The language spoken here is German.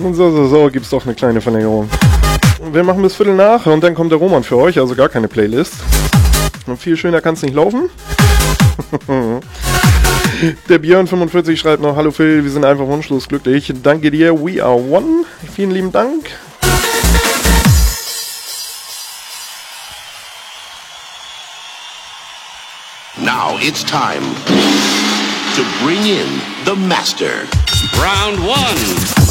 So, gibt's doch eine kleine Verlängerung. Wir machen bis Viertel nach und dann kommt der Roman für euch, also gar keine Playlist. Und viel schöner kann's nicht laufen. Der Björn45 schreibt noch: Hallo Phil, wir sind einfach wunschlos glücklich. Danke dir, we are one. Vielen lieben Dank. Now it's time to bring in the master. Round one.